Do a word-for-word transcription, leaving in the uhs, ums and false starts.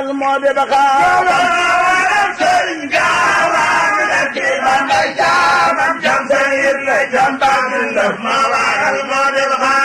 waral moo di ba xaabam sëriñ gaawaan la ci man day jaamam jam sayir la jam baatin la moo waral moo di ba